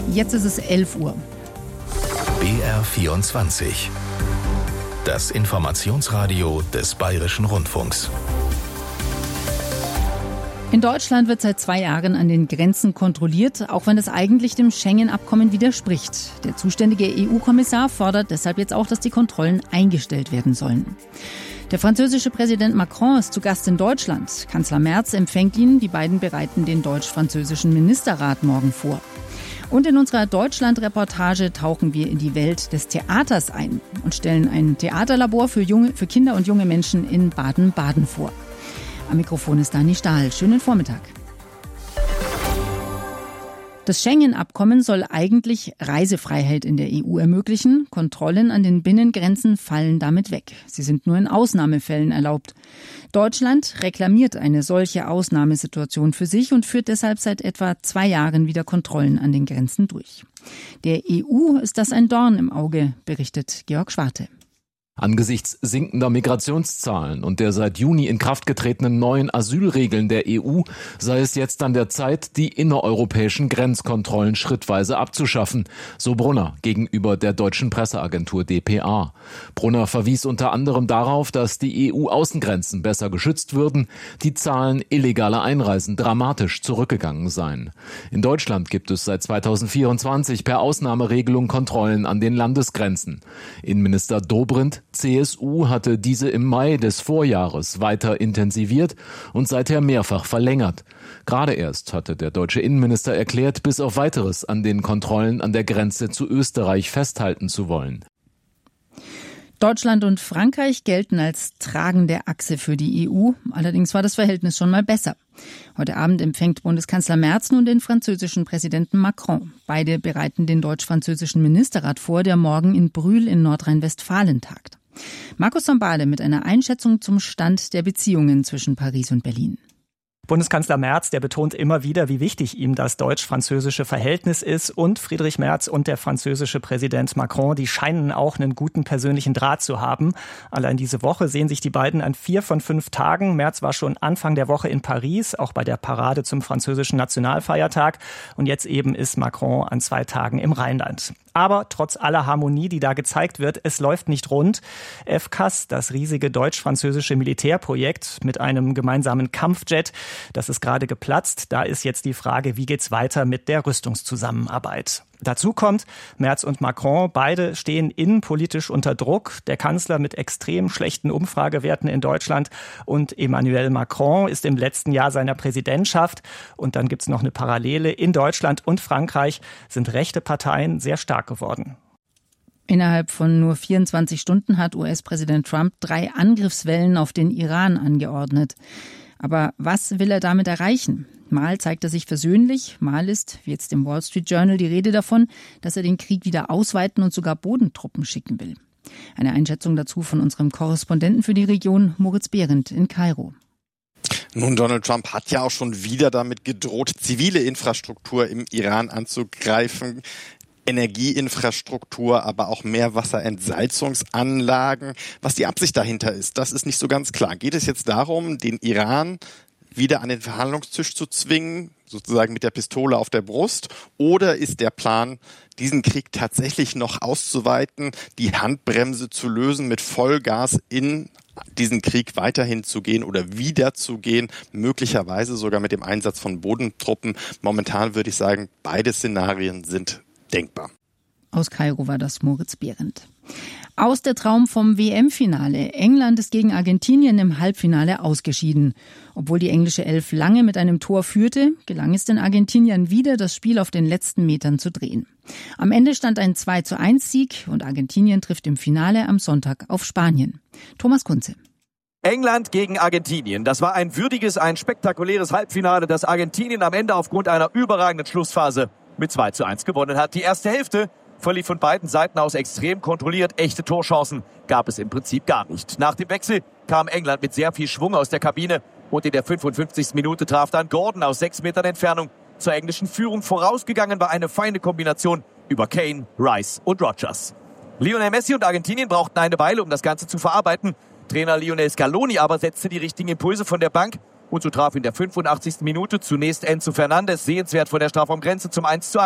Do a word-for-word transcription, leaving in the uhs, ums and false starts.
Jetzt ist es elf Uhr. B R vierundzwanzig. Das Informationsradio des Bayerischen Rundfunks. In Deutschland wird seit zwei Jahren an den Grenzen kontrolliert, auch wenn es eigentlich dem Schengen-Abkommen widerspricht. Der zuständige E U-Kommissar fordert deshalb jetzt auch, dass die Kontrollen eingestellt werden sollen. Der französische Präsident Macron ist zu Gast in Deutschland. Kanzler Merz empfängt ihn. Die beiden bereiten den deutsch-französischen Ministerrat morgen vor. Und in unserer Deutschland-Reportage tauchen wir in die Welt des Theaters ein und stellen ein Theaterlabor für, junge, für Kinder und junge Menschen in Baden-Baden vor. Am Mikrofon ist Dani Stahl. Schönen Vormittag. Das Schengen-Abkommen soll eigentlich Reisefreiheit in der E U ermöglichen. Kontrollen an den Binnengrenzen fallen damit weg. Sie sind nur in Ausnahmefällen erlaubt. Deutschland reklamiert eine solche Ausnahmesituation für sich und führt deshalb seit etwa zwei Jahren wieder Kontrollen an den Grenzen durch. Der E U ist das ein Dorn im Auge, berichtet Georg Schwarte. Angesichts sinkender Migrationszahlen und der seit Juni in Kraft getretenen neuen Asylregeln der E U sei es jetzt an der Zeit, die innereuropäischen Grenzkontrollen schrittweise abzuschaffen, so Brunner gegenüber der deutschen Presseagentur D P A. Brunner verwies unter anderem darauf, dass die E U-Außengrenzen besser geschützt würden, die Zahlen illegaler Einreisen dramatisch zurückgegangen seien. In Deutschland gibt es seit zweitausendvierundzwanzig per Ausnahmeregelung Kontrollen an den Landesgrenzen. Innenminister Dobrindt C S U hatte diese im Mai des Vorjahres weiter intensiviert und seither mehrfach verlängert. Gerade erst hatte der deutsche Innenminister erklärt, bis auf Weiteres an den Kontrollen an der Grenze zu Österreich festhalten zu wollen. Deutschland und Frankreich gelten als tragende Achse für die E U. Allerdings war das Verhältnis schon mal besser. Heute Abend empfängt Bundeskanzler Merz nun den französischen Präsidenten Macron. Beide bereiten den deutsch-französischen Ministerrat vor, der morgen in Brühl in Nordrhein-Westfalen tagt. Markus Sombale mit einer Einschätzung zum Stand der Beziehungen zwischen Paris und Berlin. Bundeskanzler Merz, der betont immer wieder, wie wichtig ihm das deutsch-französische Verhältnis ist. Und Friedrich Merz und der französische Präsident Macron, die scheinen auch einen guten persönlichen Draht zu haben. Allein diese Woche sehen sich die beiden an vier von fünf Tagen. Merz war schon Anfang der Woche in Paris, auch bei der Parade zum französischen Nationalfeiertag. Und jetzt eben ist Macron an zwei Tagen im Rheinland. Aber trotz aller Harmonie, die da gezeigt wird, es läuft nicht rund. F C A S, das riesige deutsch-französische Militärprojekt mit einem gemeinsamen Kampfjet, das ist gerade geplatzt. Da ist jetzt die Frage, wie geht's weiter mit der Rüstungszusammenarbeit? Dazu kommt, Merz und Macron, beide stehen innenpolitisch unter Druck. Der Kanzler mit extrem schlechten Umfragewerten in Deutschland und Emmanuel Macron ist im letzten Jahr seiner Präsidentschaft. Und dann gibt's noch eine Parallele. In Deutschland und Frankreich sind rechte Parteien sehr stark geworden. Innerhalb von nur vierundzwanzig Stunden hat U S-Präsident Trump drei Angriffswellen auf den Iran angeordnet. Aber was will er damit erreichen? Mal zeigt er sich versöhnlich, mal ist, wie jetzt im Wall Street Journal, die Rede davon, dass er den Krieg wieder ausweiten und sogar Bodentruppen schicken will. Eine Einschätzung dazu von unserem Korrespondenten für die Region, Moritz Behrendt in Kairo. Nun, Donald Trump hat ja auch schon wieder damit gedroht, zivile Infrastruktur im Iran anzugreifen. Energieinfrastruktur, aber auch Meerwasserentsalzungsanlagen. Was die Absicht dahinter ist, das ist nicht so ganz klar. Geht es jetzt darum, den Iran wieder an den Verhandlungstisch zu zwingen, sozusagen mit der Pistole auf der Brust? Oder ist der Plan, diesen Krieg tatsächlich noch auszuweiten, die Handbremse zu lösen, mit Vollgas in diesen Krieg weiterhin zu gehen oder wieder zu gehen, möglicherweise sogar mit dem Einsatz von Bodentruppen? Momentan würde ich sagen, beide Szenarien sind denkbar. Aus Kairo war das Moritz Behrendt. Aus der Traum vom W M-Finale. England ist gegen Argentinien im Halbfinale ausgeschieden. Obwohl die englische Elf lange mit einem Tor führte, gelang es den Argentiniern wieder, das Spiel auf den letzten Metern zu drehen. Am Ende stand ein zwei zu eins Sieg und Argentinien trifft im Finale am Sonntag auf Spanien. Thomas Kunze. England gegen Argentinien. Das war ein würdiges, ein spektakuläres Halbfinale, das Argentinien am Ende aufgrund einer überragenden Schlussphase mit zwei zu eins gewonnen hat. Die erste Hälfte verlief von beiden Seiten aus extrem kontrolliert. Echte Torchancen gab es im Prinzip gar nicht. Nach dem Wechsel kam England mit sehr viel Schwung aus der Kabine und in der fünfundfünfzigsten Minute traf dann Gordon aus sechs Metern Entfernung zur englischen Führung. Vorausgegangen war eine feine Kombination über Kane, Rice und Rodgers. Lionel Messi und Argentinien brauchten eine Weile, um das Ganze zu verarbeiten. Trainer Lionel Scaloni aber setzte die richtigen Impulse von der Bank und so traf in der fünfundachtzigsten Minute zunächst Enzo Fernandes sehenswert von der Strafraumgrenze zum eins zu eins.